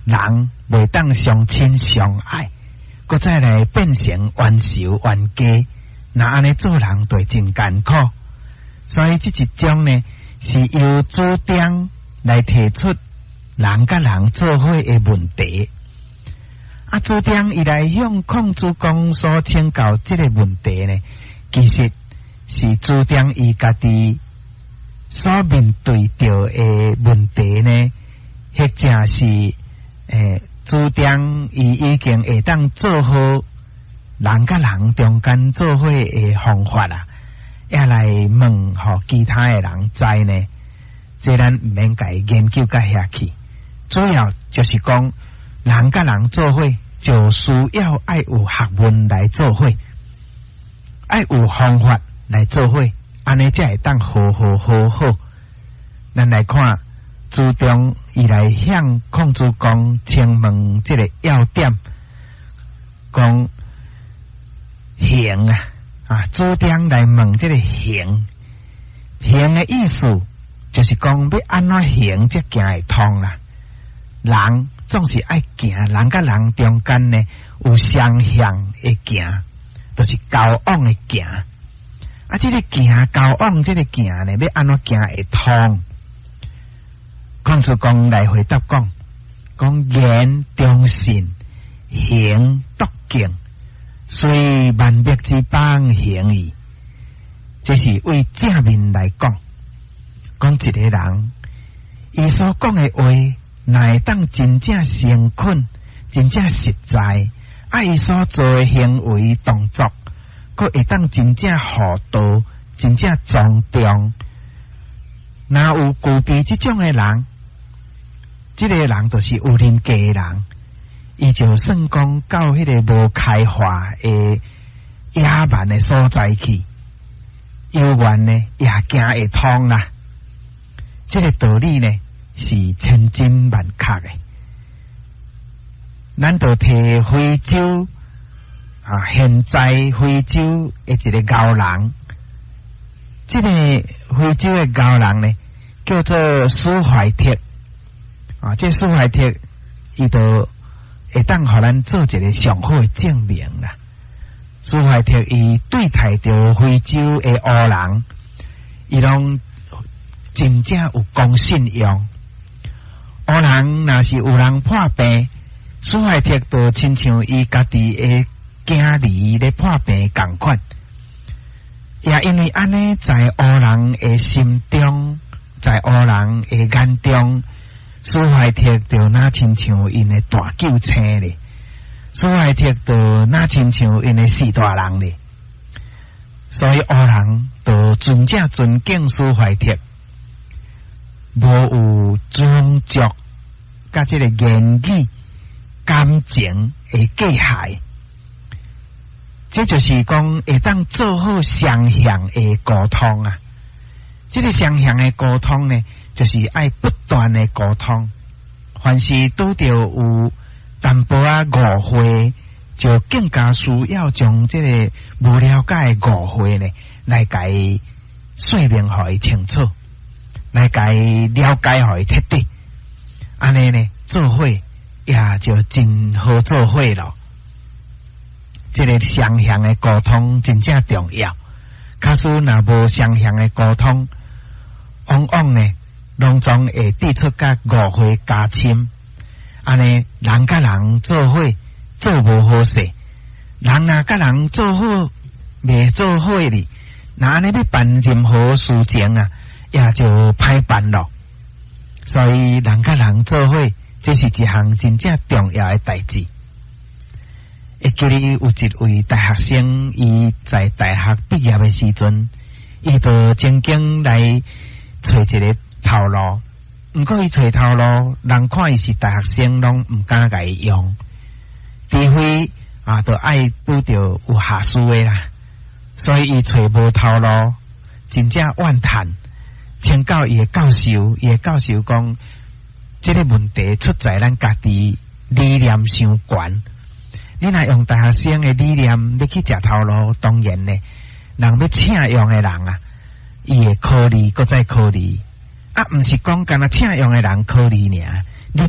人袂当相亲相爱，搁再来变成冤仇冤家，那安尼做人就真艰苦。所以这一章呢，是由主张来提出人甲人做伙的问题。主张伊来向孔子公所请教这个问题呢，其实是主张伊家己所面对到的问题呢，或者是主张伊已经会当做好人甲人中间做伙的方法啦，也来问互其他的人知呢。这咱唔免甲伊研究甲下去，主要就是讲人甲人做伙，就需要爱有学问来做伙，爱有方法来做伙，安尼才会当好。咱来看主张伊来向孔子公请问这个要点，讲行主张来问这个行的意思，就是讲要安怎行才行会通啦。人总是爱行，人甲人中间呢有相向的行，就是交往的行。这个行交往，这个行呢要安怎行会通？孔子公来回答讲言忠信，行笃敬，虽万别之邦，行矣。这是为正面来讲一个人，伊所讲的话，乃当真正诚恳，真正实在，伊所做的行为动作，佫会当真正厚道，真正庄重。若有具备这种的人，这个人就是有人格的人，伊就算讲到迄个无开化的野蛮的所在去，有缘呢也行会通啦。这个道理呢是千真万确的。咱就摕非洲现在非洲的一个高人，这个非洲的高人呢叫做苏怀特。这苏怀特伊就会当互咱做一个上好的证明啦。苏怀特伊对待着非洲的黑人，伊拢真正有公信用。黑人若是有人破病，苏怀特就亲像伊家己的囝儿咧破病共款。也因为安尼，在黑人的心中，在黑人的眼中，苏怀特就那亲像因的大救星咧，苏怀特就那亲像因的四大人咧，所以黑人就真正尊敬苏怀特，无有种族甲这个言语感情的界限。这就是讲会当做好双向的沟通啊！这个双向的沟通呢，就是爱不断的沟通。凡是拄着有淡薄误会，就更加需要将这个无了解的误会呢，来甲伊说明互伊清楚，来甲伊了解互伊彻底。安尼呢，做伙也就真好做伙咯。这个双向的沟通真正重要。假使若无双向的沟通，往往呢，拢总会抵触甲误会加深。安尼人甲人做伙做无好势，人若甲人做好未做好哩，那安尼要办任何事情也就歹办咯。所以人甲人做伙，这是一项真正重要的代志。会记得有一位大学生，伊在大学毕业的时阵，伊就曾经来找一个头路，不过伊找头路，人看伊是大学生，拢唔敢甲伊用，除非就爱拄着有下士的啦。所以伊找无头路，真正怨叹，请教伊的教授，伊的教授讲，这个问题出在咱家己理念伤悬。你若用大学生的理念要去食头路，当然呢，人要请用的人伊会考虑，搁再考虑，唔是讲干那请用的人考虑尔，